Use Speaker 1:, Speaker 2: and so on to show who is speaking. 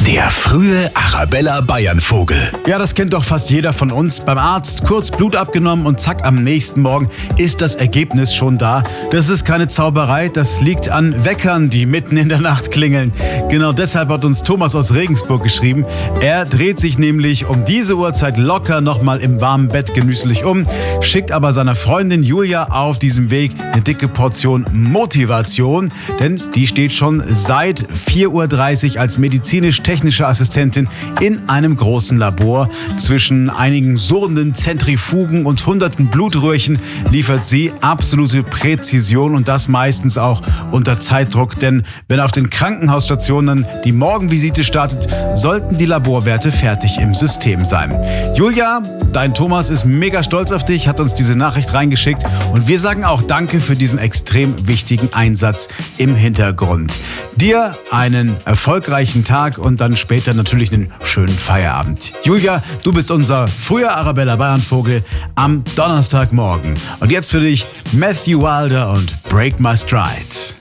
Speaker 1: Der frühe Arabella Bayernvogel.
Speaker 2: Ja, das kennt doch fast jeder von uns. Beim Arzt kurz Blut abgenommen und zack, am nächsten Morgen ist das Ergebnis schon da. Das ist keine Zauberei, das liegt an Weckern, die mitten in der Nacht klingeln. Genau deshalb hat uns Thomas aus Regensburg geschrieben. Er dreht sich nämlich um diese Uhrzeit locker nochmal im warmen Bett genüsslich um, schickt aber seiner Freundin Julia auf diesem Weg eine dicke Portion Motivation, denn die steht schon seit 4:30 Uhr als medizinisch-technische Assistentin in einem großen Labor. Zwischen einigen surrenden Zentrifugen und hunderten Blutröhrchen liefert sie absolute Präzision und das meistens auch unter Zeitdruck, denn wenn auf den Krankenhausstationen die Morgenvisite startet, sollten die Laborwerte fertig im System sein. Julia, dein Thomas ist mega stolz auf dich, hat uns diese Nachricht reingeschickt und wir sagen auch Danke für diesen extrem wichtigen Einsatz im Hintergrund. Dir einen erfolgreichen Tag und dann später natürlich einen schönen Feierabend. Julia, du bist unser früher Arabella Bayernvogel am Donnerstagmorgen. Und jetzt für dich Matthew Wilder und Break My Stride.